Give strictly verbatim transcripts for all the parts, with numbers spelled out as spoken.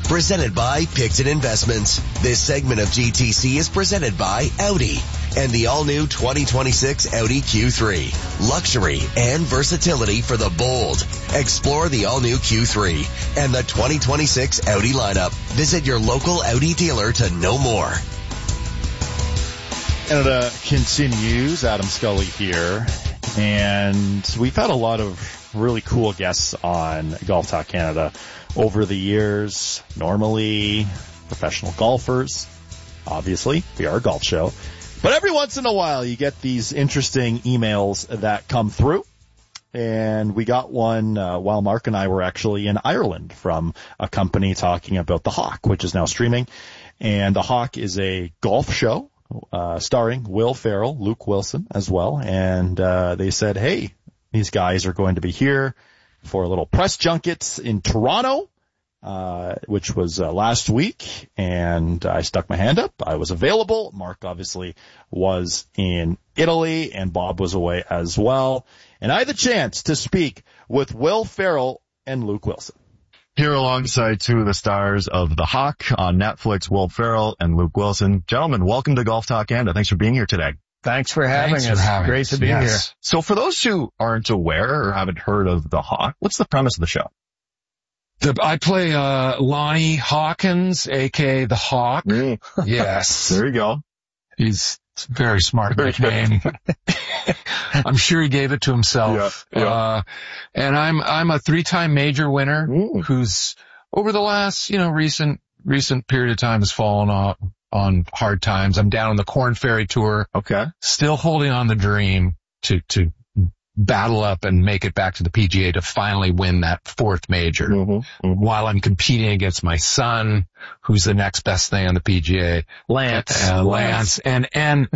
presented by Picton Investments. This segment of G T C is presented by Audi and the all-new twenty twenty-six Audi Q three. Luxury and versatility for the bold. Explore the all-new Q three and the twenty twenty-six Audi lineup. Visit your local Audi dealer to know more. Canada continues. Adam Scully here. And we've had a lot of really cool guests on Golf Talk Canada over the years. Normally, professional golfers. Obviously, we are a golf show. But every once in a while, you get these interesting emails that come through. And we got one uh, while Mark and I were actually in Ireland from a company talking about The Hawk, which is now streaming. And The Hawk is a golf show uh starring Will Ferrell, Luke Wilson as well. And uh they said, hey, these guys are going to be here for a little press junket in Toronto, uh which was uh, last week. And I stuck my hand up. I was available. Mark obviously was in Italy, and Bob was away as well. And I had the chance to speak with Will Ferrell and Luke Wilson. Here alongside two of the stars of The Hawk on Netflix, Will Ferrell and Luke Wilson. Gentlemen, welcome to Golf Talk Canada. Thanks for being here today. Thanks for having Thanks us. For having Great us. to be yes. here. So for those who aren't aware or haven't heard of The Hawk, what's the premise of the show? The, I play uh Lonnie Hawkins, aka The Hawk. Mm. Yes. There you go. He's a very smart nickname. I'm sure he gave it to himself. Yeah, yeah. Uh, and I'm, I'm a three-time major winner Ooh. who's over the last, you know, recent, recent period of time has fallen off on hard times. I'm down on the Corn Ferry Tour. Okay. Still holding on the dream to, to battle up and make it back to the P G A to finally win that fourth major. Mm-hmm. Mm-hmm. While I'm competing against my son, who's the next best thing on the P G A. Lance. Uh, Lance. And, and,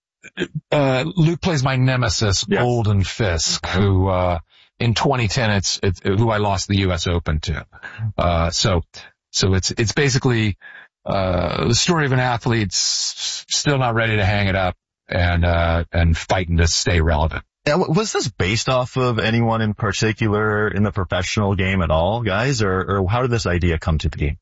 uh, Luke plays my nemesis, Yes. Golden Fisk, who, uh, in twenty ten, it's, it's, who I lost the U S Open to. Uh, so, so it's, it's basically, uh, the story of an athlete still not ready to hang it up and, uh, and fighting to stay relevant. Yeah, was this based off of anyone in particular in the professional game at all, guys? Or, or how did this idea come to be?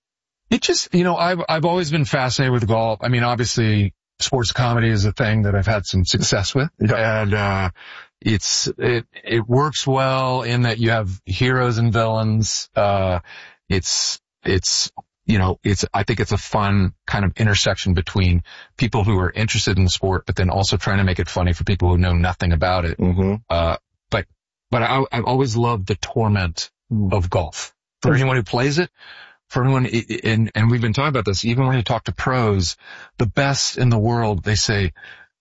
It just, you know, I've, I've always been fascinated with golf. I mean, obviously sports comedy is a thing that I've had some success with. Yeah. And, uh, it's, it, it works well in that you have heroes and villains. Uh, it's, it's, you know, it's, I think it's a fun kind of intersection between people who are interested in the sport, but then also trying to make it funny for people who know nothing about it. Mm-hmm. Uh, but, but I, I've always loved the torment of golf. For anyone who plays it, for anyone, and, and we've been talking about this, even when you talk to pros, the best in the world, they say,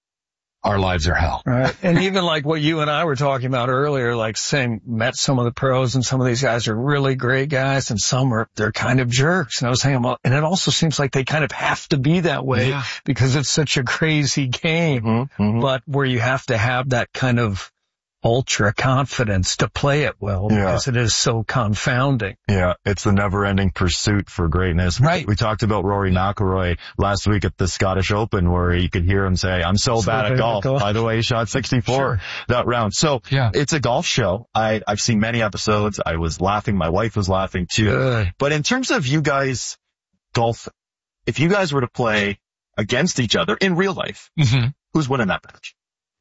our lives are hell. Right. And even like what you and I were talking about earlier, like saying, met some of the pros, and some of these guys are really great guys, and some are, they're kind of jerks. And I was saying, well, and it also seems like they kind of have to be that way Yeah. because it's such a crazy game, Mm-hmm. Mm-hmm. but where you have to have that kind of ultra confidence to play it well Yeah. because it is so confounding. Yeah, it's the never-ending pursuit for greatness. Right. We talked about Rory McIlroy last week at the Scottish Open, where you could hear him say, I'm so, So bad at golf. golf. By the way, he shot sixty-four Sure. that round. So Yeah. it's a golf show. I, I've seen many episodes. I was laughing. My wife was laughing too. Good. But in terms of you guys golf, if you guys were to play against each other in real life, Mm-hmm. who's winning that match?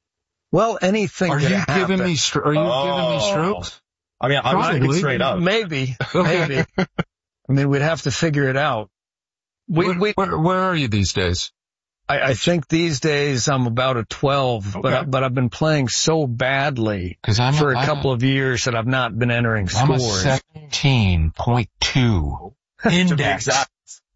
Well, anything Are could you happen. giving me, stro- are you Oh. giving me strokes? I mean, I'm just thinking Probably. straight up. Maybe, Okay. maybe. I mean, we'd have to figure it out. We, where, we, where, where are you these days? I, I think these days I'm about a twelve, but I, Okay. but I've been playing so badly Cause I'm for a I'm couple of years that I've not been entering I'm a scores. seventeen point two index. exact.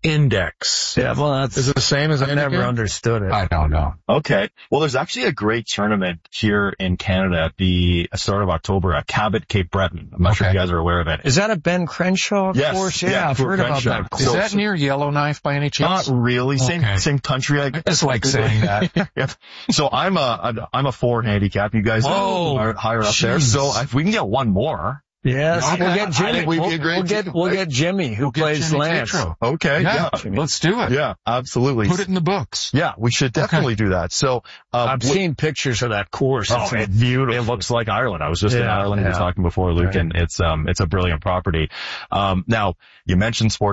Index. Yeah, well, that's, Is it the same as I've Indica? never understood it. I don't know. Okay. Well, there's actually a great tournament here in Canada at the start of October at Cabot, Cape Breton. I'm not sure if Okay. you guys are aware of it. Is that a Ben Crenshaw Yes, course? Yeah, yeah, I've for heard about Crenshaw. that course. Is that near Yellowknife by any Not chance? really. Same, Okay. same country. I guess. It's like saying that. Yep. So I'm a, I'm a four handicap. You guys Whoa. are higher up there. Jeez. So if we can get one more. Yes, Okay. we'll get I Jimmy. think we'd be we'll, a great we'll get, team. we'll get Jimmy who We'll get plays Jimmy Lance. Tatro. Okay. Yeah, Yeah. let's do it. Yeah, absolutely. Put it in the books. Yeah, we should definitely do that. So, uh, I've wh- seen pictures of that course. Oh, It's it, beautiful. it looks like Ireland. I was just in Yeah, Ireland. We were yeah. talking before, Luke, Right. and it's um it's a brilliant property. Um, now you mentioned sports.